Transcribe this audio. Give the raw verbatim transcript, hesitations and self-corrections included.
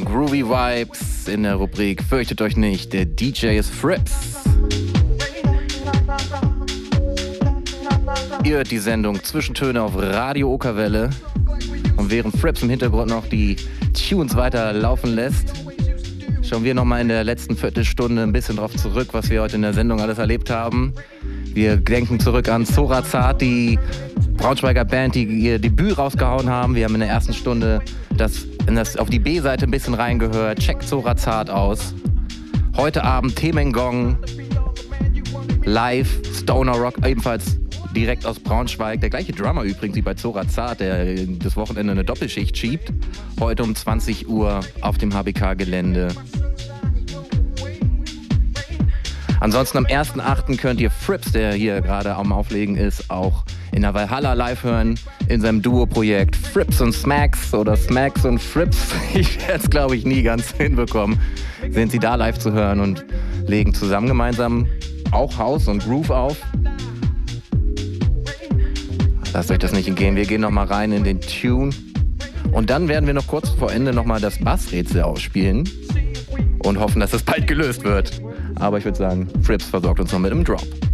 Groovy Vibes in der Rubrik Fürchtet euch nicht, der D J ist Frips. Ihr hört die Sendung Zwischentöne auf Radio Okerwelle und während Frips im Hintergrund noch die Tunes weiter laufen lässt, schauen wir nochmal in der letzten Viertelstunde ein bisschen drauf zurück, was wir heute in der Sendung alles erlebt haben. Wir denken zurück an Zorazat, die Braunschweiger Band, die ihr Debüt rausgehauen haben. Wir haben in der ersten Stunde das, in das auf die B-Seite ein bisschen reingehört. Checkt Zorazat aus. Heute Abend Temengong, live, Stoner Rock, ebenfalls direkt aus Braunschweig. Der gleiche Drummer übrigens wie bei Zorazat, der das Wochenende eine Doppelschicht schiebt. Heute um zwanzig Uhr auf dem H B K-Gelände. Ansonsten am ersten achten könnt ihr Frips, der hier gerade am Auflegen ist, auch in der Valhalla live hören, in seinem Duo-Projekt Frips und Smacks oder Smacks und Frips. Ich werde es, glaube ich, nie ganz hinbekommen. Sind sie da live zu hören und legen zusammen gemeinsam auch House und Groove auf. Lasst euch das nicht entgehen, wir gehen nochmal rein in den Tune. Und dann werden wir noch kurz vor Ende nochmal das Bassrätsel ausspielen und hoffen, dass es bald gelöst wird. Aber ich würde sagen, Frips versorgt uns noch mit einem Drop.